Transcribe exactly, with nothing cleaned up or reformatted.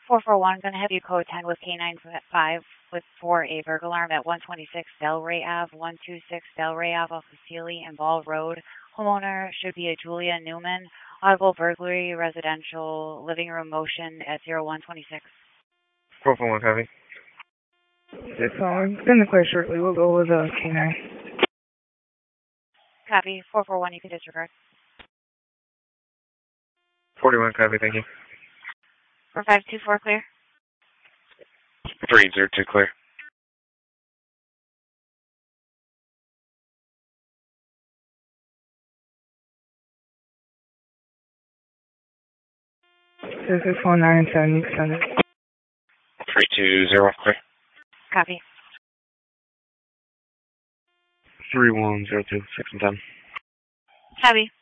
four four one, going to have you code ten with K nine five with for a burglar alarm at one twenty-six Delray Ave, one twenty-six Delray Ave off of Sealy and Ball Road. Homeowner should be a Julia Newman. Audible burglary, residential, living room motion at zero one twenty-six. four four one, copy. It's on. It's in the clear shortly. We'll go with uh, K nine. Copy. four four one, you can disregard. forty-one, copy, thank you. four five two four, clear. three zero two, clear. This is four nine seven seven. three two zero, clear. Copy. three one zero two, six and ten. Copy.